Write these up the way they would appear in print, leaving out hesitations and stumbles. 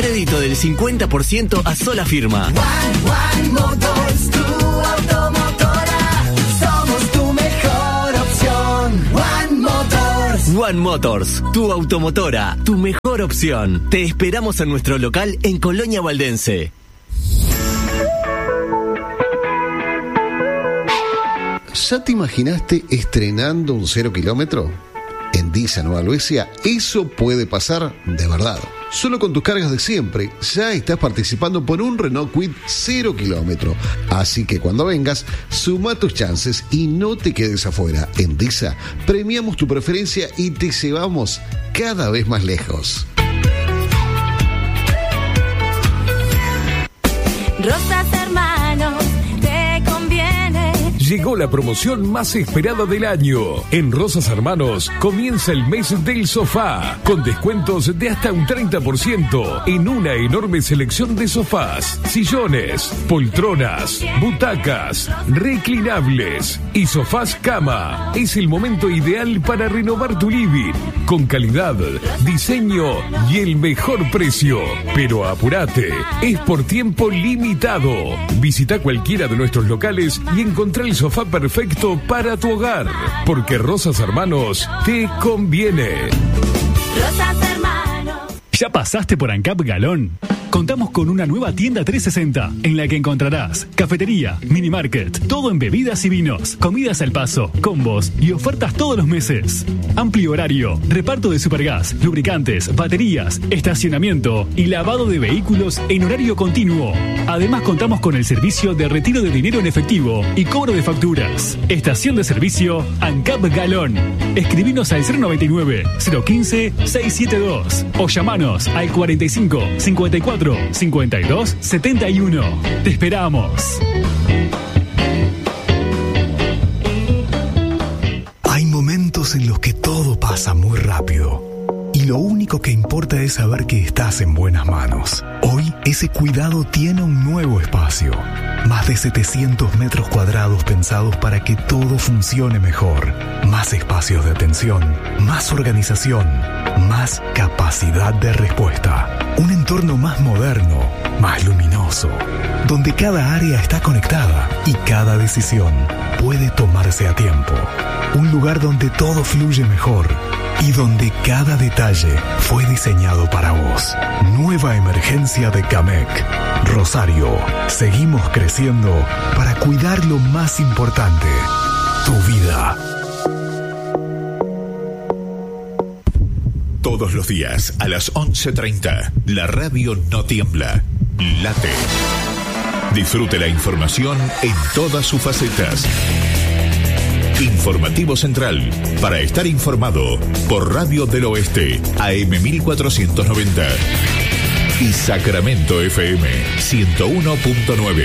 Crédito del 50% a sola firma. One Motors, tu automotora. Somos tu mejor opción. One Motors. One Motors, tu automotora, tu mejor opción. Te esperamos en nuestro local en Colonia Valdense. ¿Ya te imaginaste estrenando un 0 kilómetro? En Disa Nueva Helvecia, eso puede pasar de verdad. Solo con tus cargas de siempre, ya estás participando por un Renault Kwid 0 kilómetro. Así que cuando vengas, suma tus chances y no te quedes afuera. En Disa, premiamos tu preferencia y te llevamos cada vez más lejos. Rosas Hermanos, te conviene. Llegó la promoción más esperada del año. En Rosas Hermanos comienza el mes del sofá, con descuentos de hasta un 30% en una enorme selección de sofás, sillones, poltronas, butacas, reclinables y sofás cama. Es el momento ideal para renovar tu living, con calidad, diseño y el mejor precio. Pero apurate, es por tiempo limitado. Visita cualquiera de nuestros locales y encontrá el sofá perfecto para tu hogar, porque Rosas Hermanos te conviene. Rosas Hermanos. ¿Ya pasaste por ANCAP Galón? Contamos con una nueva tienda 360 en la que encontrarás cafetería, mini market, todo en bebidas y vinos, comidas al paso, combos y ofertas todos los meses. Amplio horario, reparto de supergas, lubricantes, baterías, estacionamiento y lavado de vehículos en horario continuo. Además contamos con el servicio de retiro de dinero en efectivo y cobro de facturas. Estación de servicio ANCAP Galón. Escribinos al 099 015 672 o llamanos al 45 54 52 71. Te esperamos. Hay momentos en los que todo pasa muy rápido y lo único que importa es saber que estás en buenas manos. Hoy ese cuidado tiene un nuevo espacio. Más de 700 metros cuadrados pensados para que todo funcione mejor. Más espacios de atención, más organización, más capacidad de respuesta. Un entorno más moderno, más luminoso, donde cada área está conectada y cada decisión puede tomarse a tiempo. Un lugar donde todo fluye mejor y donde cada detalle fue diseñado para vos. Nueva emergencia de Camec. Rosario, seguimos creciendo para cuidar lo más importante, tu vida. Todos los días a las 11:30, la radio no tiembla, late. Disfrute la información en todas sus facetas. Informativo Central, para estar informado, por Radio del Oeste, AM 1490. Y Sacramento FM 101.9.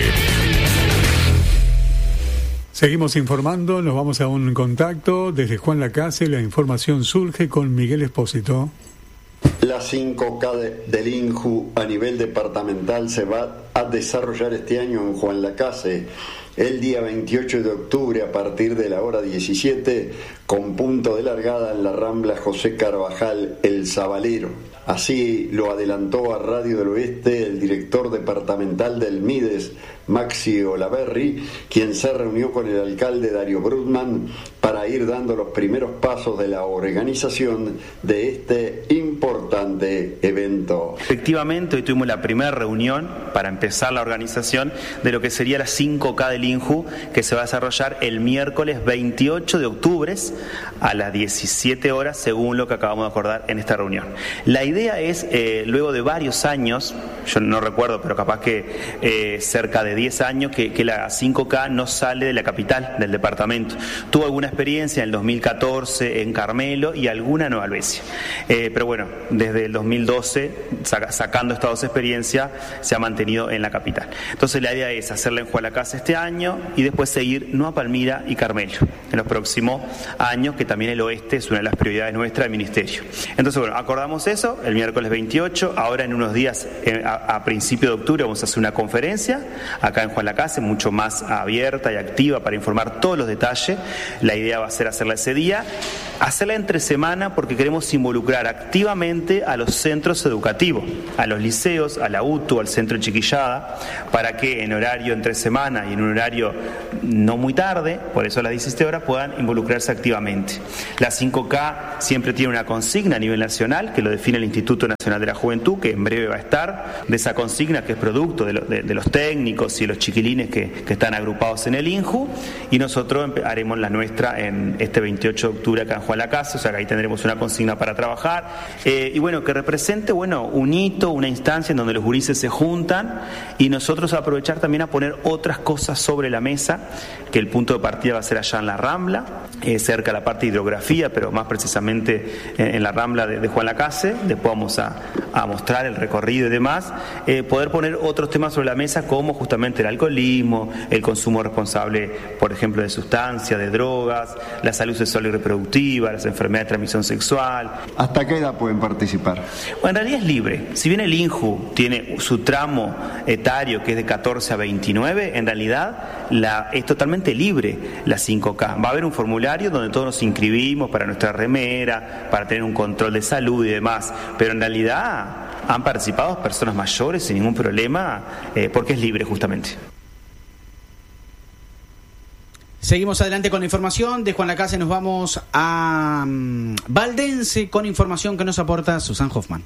Seguimos informando, nos vamos a un contacto desde Juan Lacase. La información surge con Miguel Espósito. La 5K del INJU a nivel departamental se va a desarrollar este año en Juan Lacase el día 28 de octubre a partir de la hora 17, con punto de largada en la Rambla José Carvajal, El Sabalero. Así lo adelantó a Radio del Oeste el director departamental del MIDES, Maxi Olaverri, quien se reunió con el alcalde Darío Brutman para ir dando los primeros pasos de la organización de este importante evento. Efectivamente, hoy tuvimos la primera reunión para empezar la organización de lo que sería la 5K del INJU, que se va a desarrollar el miércoles 28 de octubre a las 17 horas, según lo que acabamos de acordar en esta reunión. La idea es, luego de varios años, yo no recuerdo, pero capaz que cerca de 10 años, que la 5K no sale de la capital del departamento. Tuvo alguna experiencia en el 2014 en Carmelo y alguna en Nueva Helvecia. Pero bueno, desde el 2012, sacando estas dos experiencias, se ha mantenido en la capital. Entonces la idea es hacerla en Juan Lacase este año y después seguir no a Palmira y Carmelo en los próximos años, que también el oeste es una de las prioridades nuestras del ministerio. Entonces bueno, acordamos eso el miércoles 28, ahora en unos días, a principio de octubre, vamos a hacer una conferencia acá en Juan Lacase, mucho más abierta y activa para informar todos los detalles. La idea idea va a ser hacerla ese día, hacerla entre semana porque queremos involucrar activamente a los centros educativos, a los liceos, a la UTU, al centro de Chiquillada, para que en horario entre semana y en un horario no muy tarde, por eso a las 17 horas, puedan involucrarse activamente. La 5K siempre tiene una consigna a nivel nacional que lo define el Instituto Nacional de la Juventud, que en breve va a estar, de esa consigna que es producto de los técnicos y los chiquilines que están agrupados en el INJU, y nosotros haremos la nuestra en este 28 de octubre acá en Juan Lacase, o sea que ahí tendremos una consigna para trabajar, y bueno, que represente un hito, una instancia en donde los gurises se juntan y nosotros aprovechar también a poner otras cosas sobre la mesa, que el punto de partida va a ser allá en la Rambla, cerca de la parte de hidrografía, pero más precisamente en la Rambla de Juan Lacase. Después vamos a mostrar el recorrido y demás, poder poner otros temas sobre la mesa como justamente el alcoholismo, el consumo responsable, por ejemplo, de sustancias, de drogas, la salud sexual y reproductiva, las enfermedades de transmisión sexual. ¿Hasta qué edad pueden participar? Bueno, en realidad es libre. Si bien el INJU tiene su tramo etario que es de 14 a 29, en realidad es totalmente libre la 5K. Va a haber un formulario donde todos nos inscribimos para nuestra remera, para tener un control de salud y demás, pero en realidad han participado personas mayores sin ningún problema, porque es libre justamente. Seguimos adelante con la información de Juan Lacase. Nos vamos a Valdense con información que nos aporta Susan Hoffman.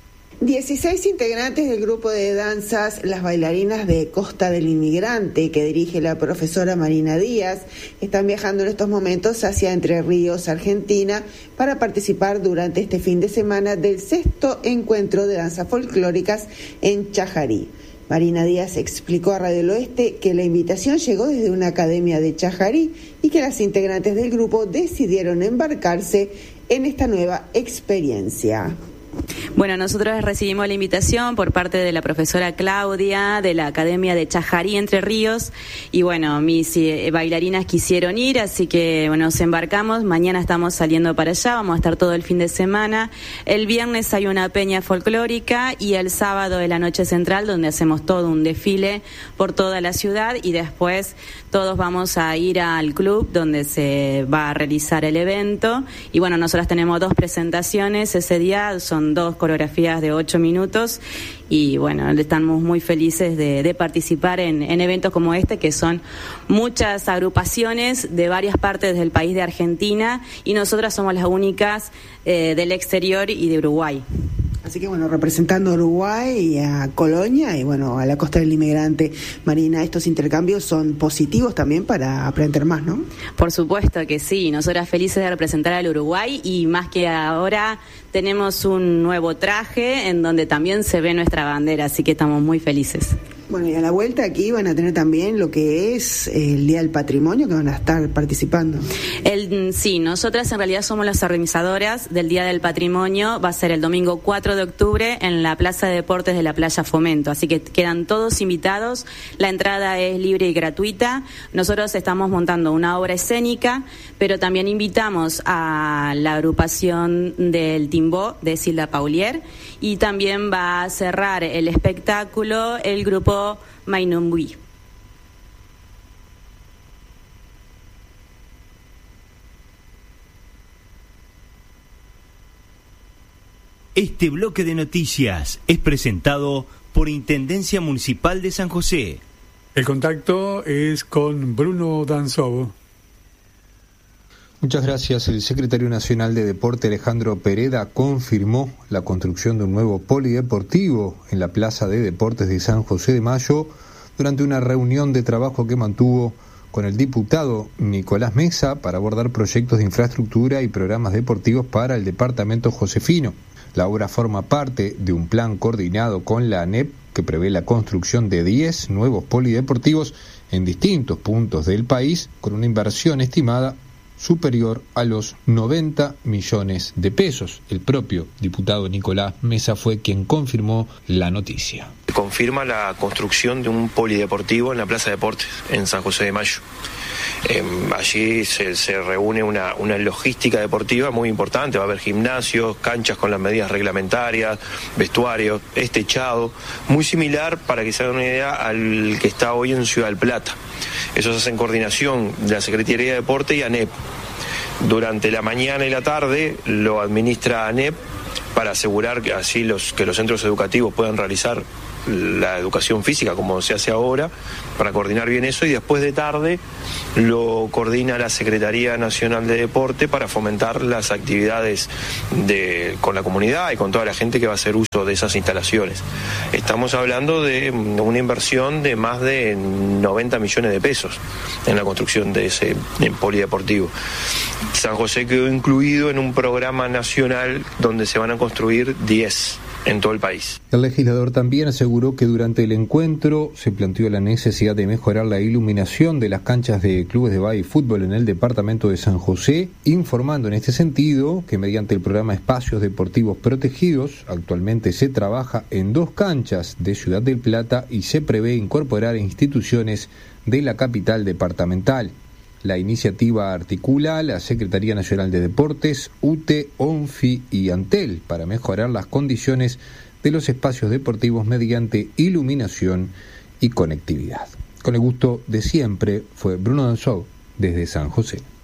16 integrantes del grupo de danzas Las Bailarinas de Costa del Inmigrante, que dirige la profesora Marina Díaz, están viajando en estos momentos hacia Entre Ríos, Argentina, para participar durante este fin de semana del 6º encuentro de danzas folclóricas en Chajarí. Marina Díaz explicó a Radio del Oeste que la invitación llegó desde una academia de Chajarí y que las integrantes del grupo decidieron embarcarse en esta nueva experiencia. Bueno, nosotros recibimos la invitación por parte de la profesora Claudia de la Academia de Chajarí, Entre Ríos, y bueno, mis bailarinas quisieron ir, así que bueno, nos embarcamos. Mañana estamos saliendo para allá, vamos a estar todo el fin de semana. El viernes hay una peña folclórica y el sábado es la noche central, donde hacemos todo un desfile por toda la ciudad, y después todos vamos a ir al club donde se va a realizar el evento. Y bueno, nosotras tenemos 2 presentaciones ese día, son 2 coreografías de 8 minutos, y bueno, estamos muy felices de participar en eventos como este, que son muchas agrupaciones de varias partes del país de Argentina, y nosotras somos las únicas del exterior y de Uruguay. Así que bueno, representando a Uruguay y a Colonia y bueno, a la Costa del Inmigrante. Marina, estos intercambios son positivos también para aprender más, ¿no? Por supuesto que sí, nosotras felices de representar al Uruguay, y más que ahora tenemos un nuevo traje en donde también se ve nuestra bandera, así que estamos muy felices. Bueno, y a la vuelta aquí van a tener también lo que es el Día del Patrimonio, que van a estar participando. Sí, nosotras en realidad somos las organizadoras del Día del Patrimonio. Va a ser el domingo 4 de octubre en la Plaza de Deportes de la Playa Fomento, así que quedan todos invitados. La entrada es libre y gratuita. Nosotros estamos montando una obra escénica, pero también invitamos a la agrupación del Timbó de Silda Paulier, y también va a cerrar el espectáculo el grupo Mainumbui. Este bloque de noticias es presentado por Intendencia Municipal de San José. El contacto es con Bruno Danzovo. Muchas gracias. El secretario nacional de Deporte, Alejandro Pereda, confirmó la construcción de un nuevo polideportivo en la Plaza de Deportes de San José de Mayo durante una reunión de trabajo que mantuvo con el diputado Nicolás Mesa para abordar proyectos de infraestructura y programas deportivos para el departamento josefino. La obra forma parte de un plan coordinado con la ANEP que prevé la construcción de 10 nuevos polideportivos en distintos puntos del país, con una inversión estimada superior a los 90 millones de pesos. El propio diputado Nicolás Mesa fue quien confirmó la noticia. Confirma la construcción de un polideportivo en la Plaza de Deportes, en San José de Mayo. Allí se reúne una logística deportiva muy importante. Va a haber gimnasios, canchas con las medidas reglamentarias, vestuarios, techado, muy similar, para que se hagan una idea, al que está hoy en Ciudad del Plata. Eso se hace en coordinación de la Secretaría de Deporte y ANEP. Durante la mañana y la tarde lo administra ANEP para asegurar que así los centros educativos puedan realizar la educación física como se hace ahora, para coordinar bien eso, y después de tarde lo coordina la Secretaría Nacional de Deporte para fomentar las actividades con la comunidad y con toda la gente que va a hacer uso de esas instalaciones. Estamos hablando de una inversión de más de 90 millones de pesos en la construcción de ese polideportivo. San José quedó incluido en un programa nacional donde se van a construir 10 en todo el país. El legislador también aseguró que durante el encuentro se planteó la necesidad de mejorar la iluminación de las canchas de clubes de básquet y fútbol en el departamento de San José, informando en este sentido que mediante el programa Espacios Deportivos Protegidos actualmente se trabaja en 2 canchas de Ciudad del Plata y se prevé incorporar instituciones de la capital departamental. La iniciativa articula la Secretaría Nacional de Deportes, UTE, ONFI y Antel para mejorar las condiciones de los espacios deportivos mediante iluminación y conectividad. Con el gusto de siempre, fue Bruno Danzó desde San José.